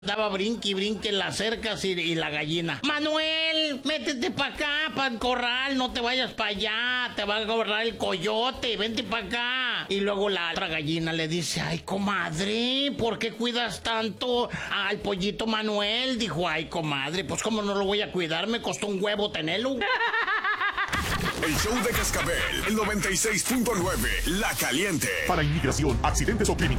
Daba brinque y brinque en las cercas y la gallina. Manuel, métete para acá, para el corral, no te vayas para allá, te va a agarrar el coyote, vente para acá. Y luego la otra gallina le dice, ay, comadre, ¿por qué cuidas tanto al pollito Manuel? Dijo, ay, comadre, pues cómo no lo voy a cuidar, me costó un huevo tenerlo. El show de Cascabel, el 96.9, La Caliente. Para inmigración, accidentes o criminales.